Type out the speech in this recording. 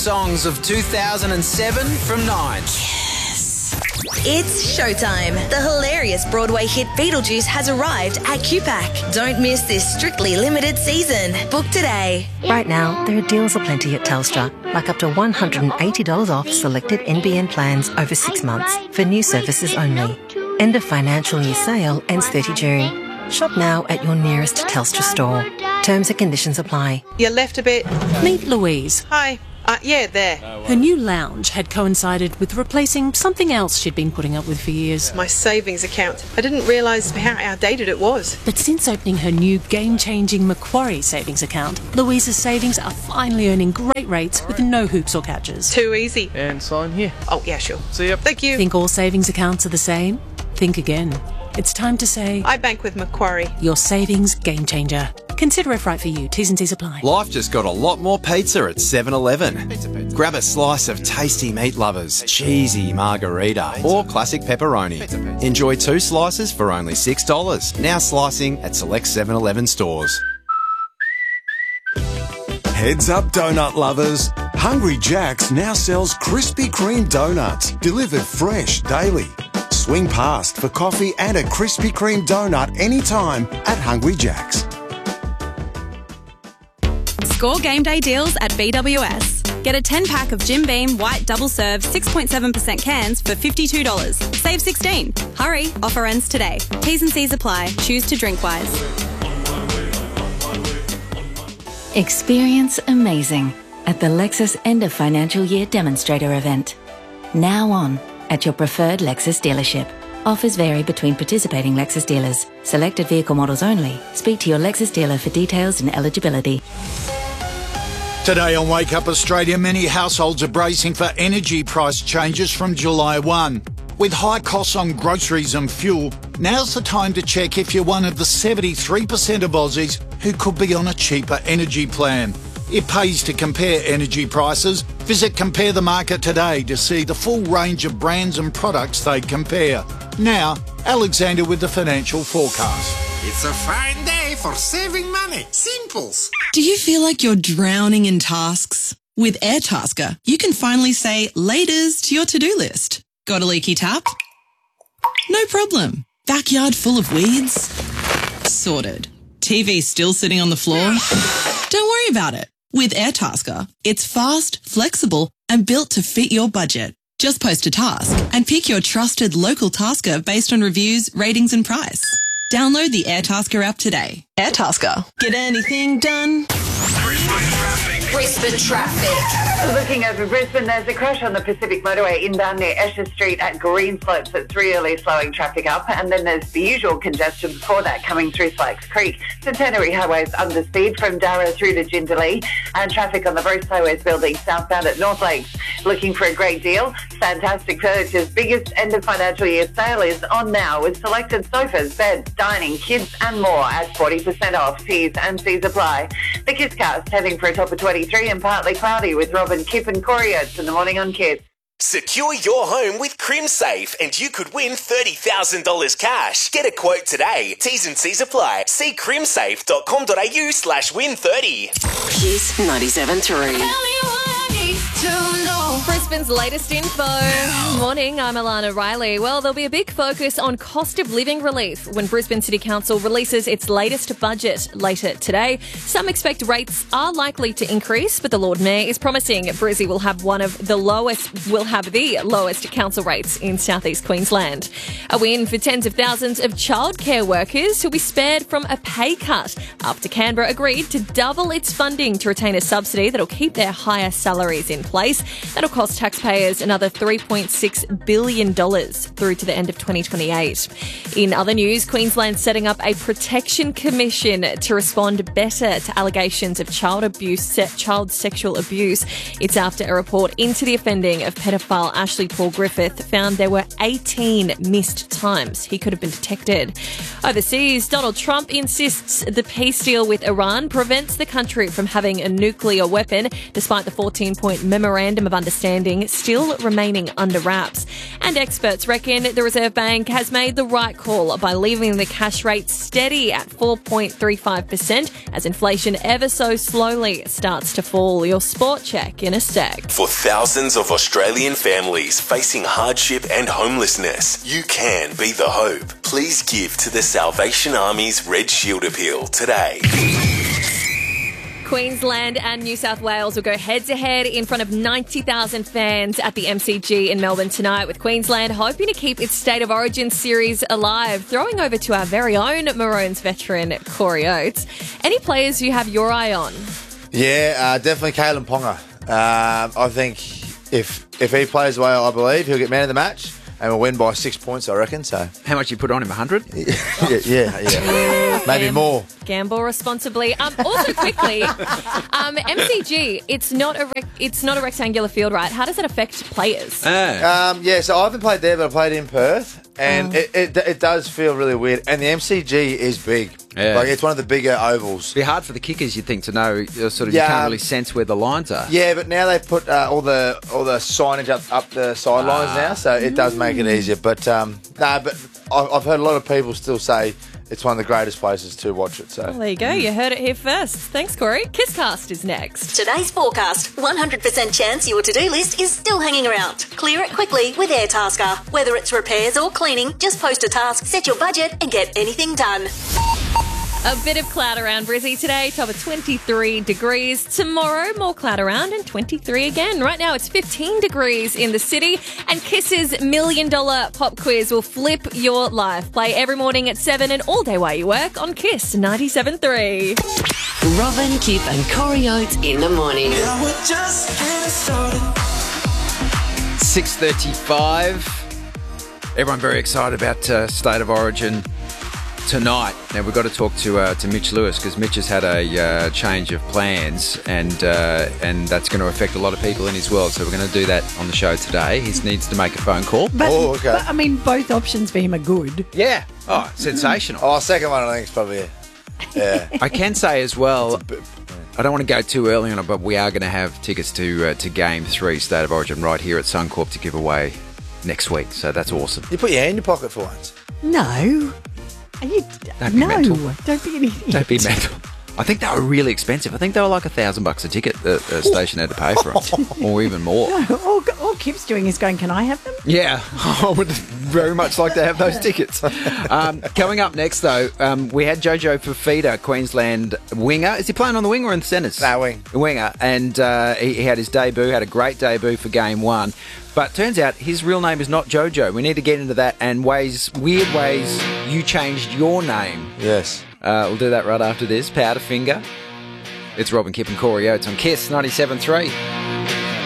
songs of 2007 from 9. It's showtime. The hilarious Broadway hit Beetlejuice has arrived at QPAC. Don't miss this strictly limited season. Book today. Right now, there are deals aplenty at Telstra, like up to $180 off selected NBN plans over 6 months for new services only. End of financial year sale ends 30 June. Shop now at your nearest Telstra store. Terms and conditions apply. You left a bit. Meet Louise. Hi. Yeah, there. Her new lounge had coincided with replacing something else she'd been putting up with for years. My savings account. I didn't realise how outdated it was. But since opening her new game-changing Macquarie savings account, Louise's savings are finally earning great rates with no hoops or catches. Too easy. And sign here. Oh, yeah, sure. See ya. Thank you. Think all savings accounts are the same? Think again. It's time to say, I bank with Macquarie. Your savings game changer. Consider if right for you. T's and C's apply. Life just got a lot more pizza at 7-Eleven. Grab a slice of tasty meat lovers, cheesy margarita, or classic pepperoni. Enjoy 2 slices for only $6. Now slicing at select 7-Eleven stores. Heads up, donut lovers. Hungry Jack's now sells Krispy Kreme donuts, delivered fresh daily. Swing past for coffee and a Krispy Kreme donut anytime at Hungry Jack's. Score game day deals at BWS. Get a 10-pack of Jim Beam White Double Serve 6.7% cans for $52. Save $16. Hurry, offer ends today. T's and C's apply. Choose to drink wise. Experience amazing at the Lexus End of Financial Year Demonstrator event. Now on at your preferred Lexus dealership. Offers vary between participating Lexus dealers. Selected vehicle models only. Speak to your Lexus dealer for details and eligibility. Today on Wake Up Australia, many households are bracing for energy price changes from July 1. With high costs on groceries and fuel, now's the time to check if you're one of the 73% of Aussies who could be on a cheaper energy plan. It pays to compare energy prices. Visit Compare the Market today to see the full range of brands and products they compare. Now, Alexander with the financial forecast. It's a fine day for saving money. Simples. Do you feel like you're drowning in tasks? With Airtasker, you can finally say laters to your to-do list. Got a leaky tap? No problem. Backyard full of weeds? Sorted. TV still sitting on the floor? Don't worry about it. With Airtasker, it's fast, flexible, and built to fit your budget. Just post a task and pick your trusted local tasker based on reviews, ratings, and price. Download the Airtasker app today. Airtasker. Get anything done? Brisbane traffic. Looking over Brisbane, there's a crash on the Pacific Motorway inbound near Esher Street at Greenslopes that's really slowing traffic up. And then there's the usual congestion before that coming through Slakes Creek. Centenary Highway's under speed from Darra through to Jindalee. And traffic on the Bruce Highways building southbound at North Lakes. Looking for a great deal? Fantastic Furniture's biggest end of financial year sale is on now with selected sofas, beds, dining, kids and more at 40% off. T's and C's apply. The Kisscast heading for a top of 23 and partly cloudy with Robin, Kip and Corey Oates in the morning on Kiss. Secure your home with CrimSafe and you could win $30,000 cash. Get a quote today. T's and C's apply. See crimsafe.com.au/win30. Kiss 97.3. Brisbane's latest info. Morning, I'm Alana Riley. Well, there'll be a big focus on cost of living relief when Brisbane City Council releases its latest budget later today. Some expect rates are likely to increase, but the Lord Mayor is promising Brizzy will have the lowest council rates in southeast Queensland. A win for tens of thousands of childcare workers who'll be spared from a pay cut after Canberra agreed to double its funding to retain a subsidy that'll keep their higher salaries in place. That'll cost taxpayers another $3.6 billion through to the end of 2028. In other news, Queensland's setting up a protection commission to respond better to allegations of child sexual abuse. It's after a report into the offending of pedophile Ashley Paul Griffith found there were 18 missed times he could have been detected. Overseas, Donald Trump insists the peace deal with Iran prevents the country from having a nuclear weapon, despite the 14-point memorandum of understanding funding still remaining under wraps. And experts reckon the Reserve Bank has made the right call by leaving the cash rate steady at 4.35% as inflation ever so slowly starts to fall. Your sport check in a sec. For thousands of Australian families facing hardship and homelessness, you can be the hope. Please give to the Salvation Army's Red Shield appeal today. Queensland and New South Wales will go head-to-head in front of 90,000 fans at the MCG in Melbourne tonight, with Queensland hoping to keep its State of Origin series alive. Throwing over to our very own Maroons veteran, Corey Oates. Any players you have your eye on? Yeah, definitely Kalen Ponga. I think if he plays well, I believe he'll get man of the match. And we'll win by 6 points, I reckon. So, how much you put on him? 100? Yeah. Maybe more. Gamble responsibly. Also, quickly, MCG. It's not a rectangular field, right? How does that affect players? So I haven't played there, but I played in Perth, and it does feel really weird. And the MCG is big. Yeah. Like, it's one of the bigger ovals. It'd be hard for the kickers, you'd think, to know. You can't really sense where the lines are. Yeah, but now they've put all the signage up the sidelines now, so it does make it easier. But but I've heard a lot of people still say it's one of the greatest places to watch it. So well, there you go. You heard it here first. Thanks, Corey. Kisscast is next. Today's forecast: 100% chance your to-do list is still hanging around. Clear it quickly with Airtasker. Whether it's repairs or cleaning, just post a task, set your budget, and get anything done. A bit of cloud around Brizzy today, top of 23 degrees. Tomorrow, more cloud around and 23 again. Right now, it's 15 degrees in the city. And Kiss's $1 million pop quiz will flip your life. Play every morning at 7 and all day while you work on Kiss 97.3. Robin, Kip and Corey Oates in the morning. 6:35. Everyone very excited about State of Origin tonight. Now we've got to talk to Mitch Lewis, because Mitch has had a change of plans, and that's going to affect a lot of people in his world. So we're going to do that on the show today. He needs to make a phone call. But I mean, both options for him are good. Yeah. Oh, sensational. Second one I think is probably yeah. I can say as well, I don't want to go too early on it, but we are going to have tickets to Game 3 State of Origin right here at Suncorp to give away next week. So that's awesome. You put your hand in your pocket for once. No. Don't be mental. Don't be an idiot. Don't be mental. I think they were really expensive. I think they were like $1,000 a ticket the station had to pay for them, or even more. No, all Kip's doing is going, can I have them? Yeah, I would very much like to have those tickets. Coming up next, though, we had Jojo Fifita, Queensland winger. Is he playing on the wing or in the centres? No, wing. Winger. And he had his debut, had a great debut for Game 1. But turns out his real name is not Jojo. We need to get into that and weird ways you changed your name. Yes. We'll do that right after this. Powderfinger. It's Robin, Kip and Corey Oates on Kiss 97.3.